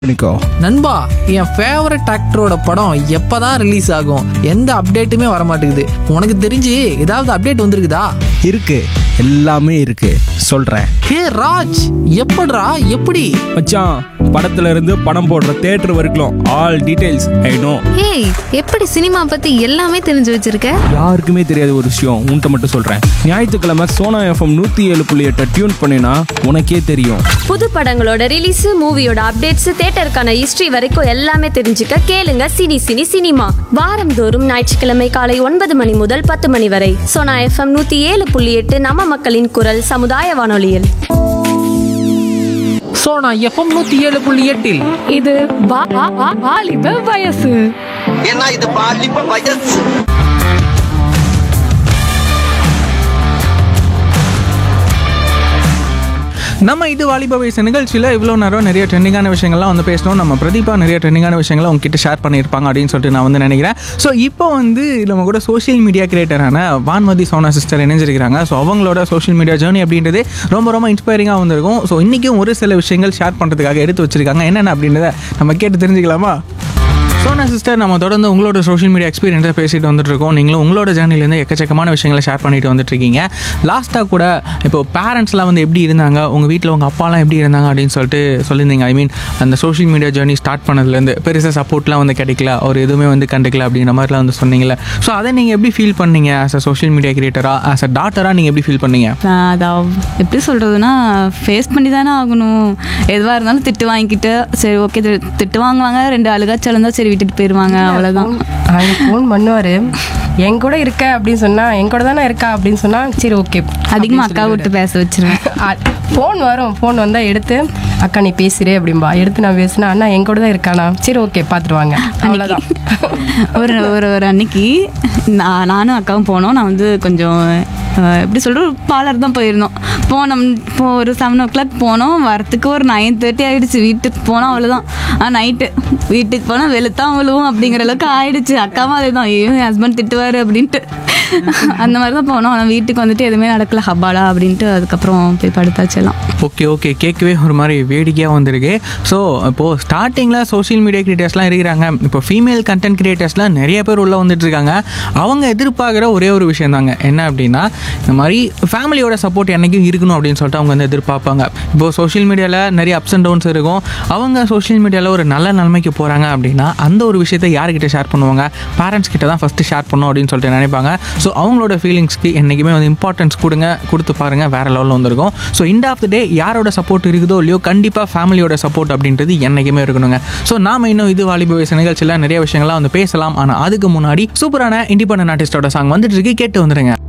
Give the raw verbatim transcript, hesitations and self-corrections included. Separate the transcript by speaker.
Speaker 1: நிக்கோ
Speaker 2: நண்பா, என் ஃபேவரட் ஆக்டரோட படம் எப்பதான் ரிலீஸ் ஆகும்? எந்த அப்டேட்டுமே வர மாட்டேங்குது. உனக்கு தெரிஞ்சு ஏதாவது அப்டேட் வந்திருக்குதா?
Speaker 1: இருக்கு, எல்லாமே இருக்கு, சொல்றேன்.
Speaker 2: ஹே ராஜ், எப்படிடா? எப்படி?
Speaker 3: மச்சான், படத்துல இருந்து படம் போடுற தியேட்டர் வரைக்கும் ஆல் டீடைல்ஸ் ஐ நோ.
Speaker 4: ஏய், எப்படி சினிமா பத்தி எல்லாமே தெரிஞ்சு வச்சிருக்க?
Speaker 3: யாருக்குமே தெரியாத ஒரு விஷயம் உன்கிட்ட மட்டும் சொல்றேன். ஞாயிற்றுக்கிழமை சோனா எஃப்எம் நூத்தி ஏழு புள்ளி எட்டை டியூன் பண்ணினா உனக்கே தெரியும்.
Speaker 5: புது படங்களோட ரிலீஸ், மூவியோட அப்டேட்ஸ், தியேட்டருக்கான ஹிஸ்டரி வரைக்கும் எல்லாமே தெரிஞ்சுக்க கேளுங்க சினி சினி சினிமா. வாரந்தோறும் ஞாயிற்றுக்கிழமை காலை ஒன்பது மணி முதல் பத்து மணி வரை சோனா எஃப்எம் நூத்தி ஏழு புள்ளி எட்டு நம்ம மக்களின் குரல் சமுதாய வானொலியில்.
Speaker 2: சோனா எஃப்எம் நூத்தி ஏழு புள்ளி எட்டில்
Speaker 6: இது வா- வா- வா- வாலிப வயசு.
Speaker 7: ஏன்னா இது பாலிப்ப வயசு.
Speaker 1: நம்ம இது வாலிப வயசு நிகழ்ச்சியில் இவ்வளோ நேரம் நிறைய ட்ரெண்டிங்கான விஷயங்கள்லாம் வந்து பேசணும். நம்ம பிரதீபா நிறைய ட்ரெண்டிங்கான விஷயங்களை உங்ககிட்ட ஷேர் பண்ணியிருப்பாங்க அப்படின்னு சொல்லிட்டு நான் வந்து நினைக்கிறேன். ஸோ இப்போ வந்து நம்ம கூட social media கிரியேட்டரான Vanmathi Sona sister இணைஞ்சிருக்கிறாங்க. So அவங்களோட சோஷியல் மீடியா ஜேர்னி அப்படின்றது ரொம்ப ரொம்ப இன்ஸ்பைரிங்காக வந்திருக்கும். ஸோ இன்றைக்கும் ஒரு சில விஷயங்கள் ஷேர் பண்ணுறதுக்காக எடுத்து வச்சிருக்காங்க. என்னென்ன அப்படின்றத நம்ம கேட்டு தெரிஞ்சுக்கலாமா? சோனா சிஸ்டர், நம்ம தொடர்ந்து உங்களோட சோஷியல் மீடியா எக்ஸ்பீரியன்ஸை பேசிட்டு வந்துட்டு இருக்கோம். நீங்களும் உங்களோட ஜேர்னிலேருந்து எக்கச்சக்கமான விஷயங்களை ஷேர் பண்ணிட்டு வந்துட்டு இருக்கீங்க. லாஸ்ட்டாக கூட இப்போ பேரண்ட்ஸ்லாம் வந்து எப்படி இருந்தாங்க, உங்கள் வீட்டில் உங்கள் அப்பாலாம் எப்படி இருந்தாங்க அப்படின்னு சொல்லிட்டு சொல்லியிருந்தீங்க. ஐ மீன் அந்த சோஷியல் மீடியா ஜேர்னி ஸ்டார்ட் பண்ணதுலேருந்து பெருசாக சப்போர்ட்லாம் வந்து கிடைக்கல, அவர் எதுவுமே வந்து கண்டுக்கல அப்படின்ற மாதிரிலாம் வந்து சொன்னீங்களே. ஸோ அதை நீங்கள் எப்படி ஃபீல் பண்ணீங்க? As a social media கிரியேட்டராக, as a டாட்டராக நீங்கள் எப்படி ஃபீல் பண்ணீங்க?
Speaker 6: நான் அதை எப்படி சொல்கிறதுனா, ஃபேஸ் பண்ணி தானே ஆகணும். எதுவாக இருந்தாலும் திட்டு வாங்கிக்கிட்டு சரி ஓகே, திட்டு வாங்குவாங்க, ரெண்டு அழுகாச்சாலும் இருந்தால் சரி விட்டுட்டு போயிடுவாங்க, அவ்வளோதான்.
Speaker 8: அவங்க ஃபோன் பண்ணுவார், என் கூட இருக்க அப்படின்னு சொன்னால், என் கூட தானே இருக்கா அப்படின்னு சொன்னால் சரி ஓகே.
Speaker 6: அதிகமாக அக்கா விட்டு பேச வச்சிருவேன்.
Speaker 8: ஃபோன் வரும், ஃபோன் வந்தால் எடுத்து அக்கா நீ பேசுகிறே அப்படின்பா. எடுத்து நான் பேசினா அண்ணா என் கூட தான் இருக்கானா, சரி ஓகே பார்த்துருவாங்க, அவ்வளோதான்.
Speaker 6: ஒரு ஒரு ஒரு அன்னைக்கு நான் நானும் அக்காவும் போனோம். நான் வந்து கொஞ்சம் எப்படி சொல்கிற ஒரு பார்லர் தான் போயிருந்தோம். போனோம் இப்போ ஒரு செவன் ஓ கிளாக் போனோம். வரத்துக்கு ஒரு நைன் தேர்ட்டி ஆகிடுச்சு. வீட்டுக்கு போனால் அவ்வளோதான். ஆ நைட்டு வீட்டுக்கு போனால் வெளுத்தான் விழுவும் அப்படிங்கிற அளவுக்கு ஆயிடுச்சு. அக்காவும் அதே தான், ஐயோ என் ஹஸ்பண்ட் திட்டுவார் அப்படின்ட்டு அந்த மாதிரி தான் போனோம். ஆனால் வீட்டுக்கு வந்துட்டு எதுவுமே நடக்கல, ஹப்பாடா அப்படின்ட்டு அதுக்கப்புறம் போய் படுத்தாச்சு எல்லாம்.
Speaker 1: ஓகே ஓகே கேட்கவே ஒரு மாதிரி வேடிக்கையாக வந்திருக்கு. ஸோ இப்போது ஸ்டார்டிங்கில் சோஷியல் மீடியா கிரியேட்டர்ஸ்லாம் இருக்கிறாங்க. இப்போ ஃபீமேல் கண்டென்ட் கிரியேட்டர்ஸ்லாம் நிறைய பேர் உள்ளே வந்துட்டு இருக்காங்க. அவங்க எதிர்பார்க்குற ஒரே ஒரு விஷயம் தாங்க, என்ன அப்படின்னா இந்த மாதிரி ஃபேமிலியோட சப்போர்ட் என்றைக்கும் இருக்கணும் அப்படின்னு சொல்லிட்டு அவங்க வந்து எதிர்பார்ப்பாங்க. இப்போது சோஷியல் மீடியாவில் நிறைய அப்ஸ் அண்ட் டவுன்ஸ் இருக்கும். அவங்க சோஷியல் மீடியாவில் ஒரு நல்ல நிலைமைக்கு போகிறாங்க அப்படின்னா அந்த ஒரு விஷயத்தை யார்கிட்ட ஷேர் பண்ணுவாங்க? பேரண்ட்ஸ் கிட்ட தான் ஃபஸ்ட்டு ஷேர் பண்ணணும் அப்படின்னு சொல்லிட்டு நினைப்பாங்க. ஸோ அவங்களோட ஃபீலிங்ஸ்க்கு என்றைக்குமே வந்து இம்பார்ட்டன்ஸ் கொடுங்க, கொடுத்து பாருங்கள், வேறு லெவலில் வந்திருக்கும். ஸோ இந்த ஆஃப் த டே யாரோட சப்போர்ட் இருக்குதோ இல்லையோ, கண்டிப்பாக ஃபேமிலியோட சப்போர்ட் அப்படின்றது என்றைக்குமே இருக்கணுங்க. ஸோ நாம இன்னும் இது வாலிப வயசு நிகழ்ச்சியில் நிறைய விஷயங்கள்லாம் வந்து பேசலாம். ஆனால் அதுக்கு முன்னாடி சூப்பரான இண்டிபெண்டன்ட் ஆர்டிஸ்டோட சாங் வந்துட்டு இருக்கு, கேட்டு வந்துடுங்க.